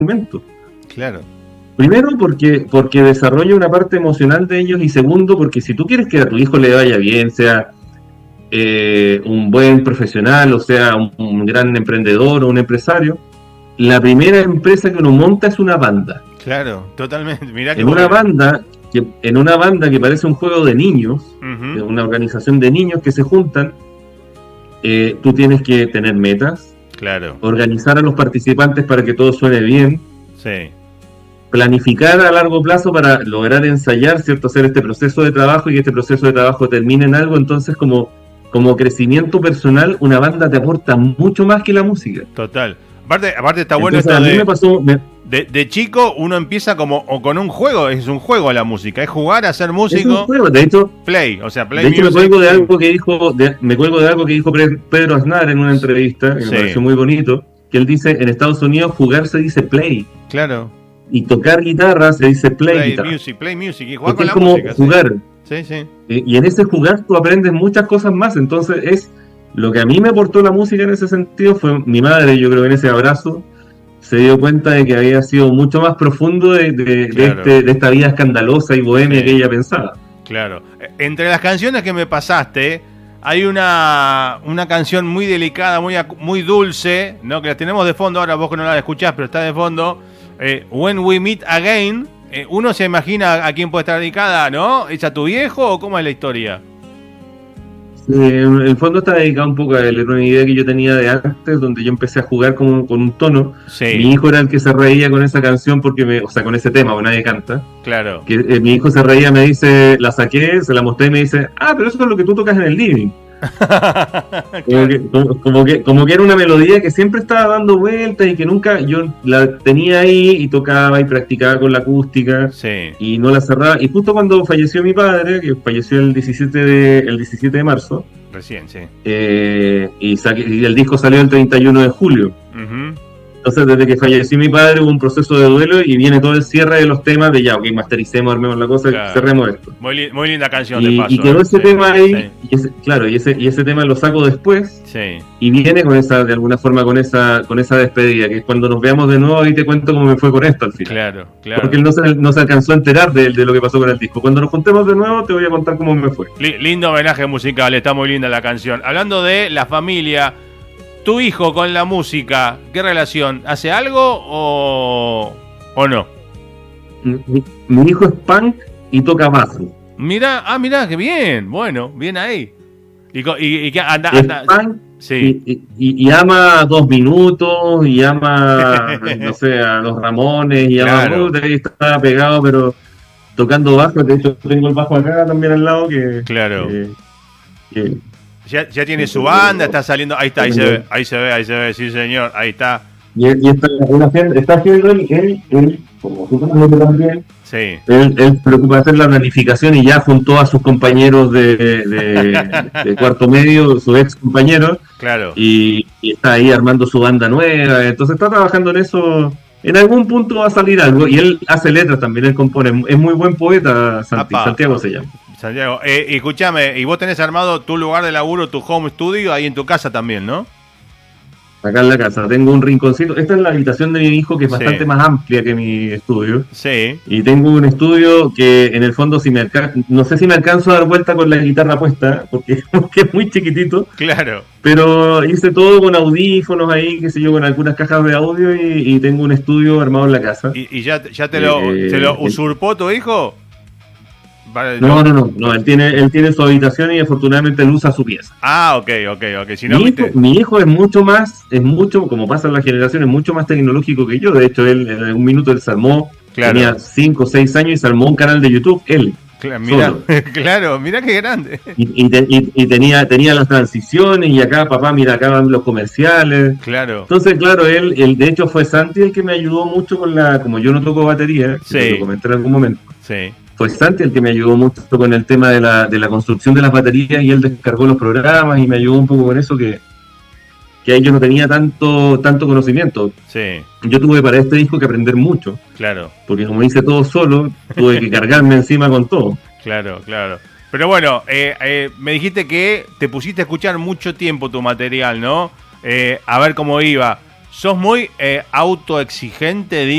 momento. Claro. Primero, porque desarrolla una parte emocional de ellos, y segundo, porque si tú quieres que a tu hijo le vaya bien, sea un buen profesional, o sea un gran emprendedor o un empresario, la primera empresa que uno monta es una banda. Claro, totalmente. Mirá que En una banda que parece un juego de niños, uh-huh. una organización de niños que se juntan, tú tienes que tener metas, Claro. organizar a los participantes para que todo suene bien, Sí. planificar a largo plazo para lograr ensayar, ¿cierto? Hacer este proceso de trabajo y que este proceso de trabajo termine en algo. Entonces, como crecimiento personal, una banda te aporta mucho más que la música. Total. Aparte está bueno Entonces, esto a mí me pasó... De chico uno empieza o con un juego, es un juego la música, es jugar a ser músico. Es un juego, de hecho, play de hecho music, me cuelgo de algo que dijo Pedro Aznar en una entrevista, que me pareció muy bonito, que él dice, en Estados Unidos jugar se dice play. Claro. Y tocar guitarra se dice play music, y jugar porque con es la como música. jugar. Sí, sí. Y en ese jugar tú aprendes muchas cosas más. Entonces lo que a mí me aportó la música en ese sentido fue mi madre. Yo creo que en ese abrazo se dio cuenta de que había sido mucho más profundo de esta vida escandalosa y bohemia que ella pensaba. Claro. Entre las canciones que me pasaste, hay una canción muy delicada, muy dulce, ¿no? Que la tenemos de fondo, ahora vos que no la escuchás, pero está de fondo. When We Meet Again. Uno se imagina a quién puede estar dedicada, ¿no? ¿Es a tu viejo o cómo es la historia? En el fondo está dedicado un poco a él. Era una idea que yo tenía de antes, donde yo empecé a jugar con un tono. Sí. Mi hijo era el que se reía con esa canción, o sea, con ese tema, porque nadie canta. Claro. Que mi hijo se reía, me dice, la saqué, se la mostré y me dice, pero eso es lo que tú tocas en el living. Claro. como que era una melodía que siempre estaba dando vueltas y que nunca yo la tenía ahí y tocaba y practicaba con la acústica. Sí. Y no la cerraba. Y justo cuando falleció mi padre, que falleció el 17 de marzo, recién, sí, y el disco salió el 31 de julio. Uh-huh. Entonces, desde que falleció mi padre, hubo un proceso de duelo y viene todo el cierre de los temas de ya, ok, mastericemos, armemos la cosa, claro, cerremos esto. Muy linda canción de paso. Y quedó ese tema ahí, sí. y ese tema lo saco después, sí. Y viene con esa, de alguna forma, con esa despedida, que es cuando nos veamos de nuevo y te cuento cómo me fue con esto al final. Claro. Porque él no se alcanzó a enterar de lo que pasó con el disco. Cuando nos juntemos de nuevo te voy a contar cómo me fue. Lindo homenaje musical, está muy linda la canción. Hablando de la familia, tu hijo con la música, ¿qué relación? ¿Hace algo o no? Mi hijo es punk y toca bajo. Mirá, qué bien. Bueno, bien ahí. ¿Y qué anda? Punk, sí. y ama 2 Minutos, y ama, no sé, a los Ramones, y claro. ama, ahí está pegado, pero tocando bajo. De hecho, tengo el bajo acá también al lado, que... Claro. Ya tiene su banda, está saliendo, ahí se ve, sí señor, ahí está. Y está haciendo él, como tú también, sí. Él preocupa hacer la planificación y ya juntó a sus compañeros de cuarto medio, sus ex compañeros, claro. y está ahí armando su banda nueva. Entonces está trabajando en eso. En algún punto va a salir algo, y él hace letras también, él compone, es muy buen poeta. Santiago se llama. Santiago, escúchame, y vos tenés armado tu lugar de laburo, tu home studio ahí en tu casa también, ¿no? Acá en la casa tengo un rinconcito. Esta es la habitación de mi hijo, que es bastante más amplia que mi estudio. Sí. Y tengo un estudio que en el fondo no sé si me alcanzo a dar vuelta con la guitarra puesta, porque es muy chiquitito. Claro. Pero hice todo con audífonos ahí, qué sé yo, con algunas cajas de audio, y tengo un estudio armado en la casa. ¿Y ya te lo usurpó tu hijo? Vale, no, él tiene su habitación y afortunadamente él usa su pieza. Ok. Si no, mi hijo es mucho, como pasa en la generación, es mucho más tecnológico que yo. De hecho, él en algún minuto él se armó, tenía 5 o 6 años y se armó un canal de YouTube, él. Mira qué grande. Y tenía las transiciones, y acá, papá, mira, acá van los comerciales. Claro. Entonces, claro, él de hecho fue Santi el que me ayudó mucho como yo no toco batería, lo comenté en algún momento. Sí. Fue Santi el que me ayudó mucho con el tema de la construcción de las baterías, y él descargó los programas y me ayudó un poco con eso, que ahí yo no tenía tanto conocimiento. Sí. Yo tuve para este disco que aprender mucho. Claro. Porque como hice todo solo, tuve que cargarme encima con todo. Claro. Pero bueno, me dijiste que te pusiste a escuchar mucho tiempo tu material, ¿no? A ver cómo iba. ¿Sos muy autoexigente,